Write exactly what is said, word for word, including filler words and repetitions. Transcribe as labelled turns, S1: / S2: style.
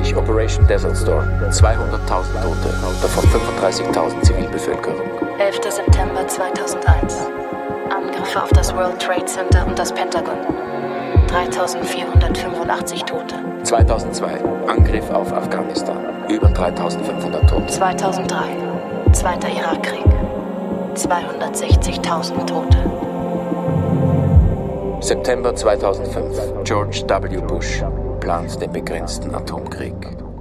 S1: neunzehnhundertneunundneunzig Operation Desert Storm, zweihunderttausend Tote, davon fünfunddreißigtausend Zivilbevölkerung.
S2: elfter September zweitausendeins. Angriffe auf das World Trade Center und das Pentagon. dreitausendvierhundertfünfundachtzig Tote.
S1: zweitausendzwei. Angriff auf Afghanistan. Über dreitausendfünfhundert Tote.
S2: zweitausenddrei. Zweiter Irakkrieg. zweihundertsechzigtausend Tote.
S1: September zweitausendfünf. George W. Bush plant den begrenzten Atomkrieg.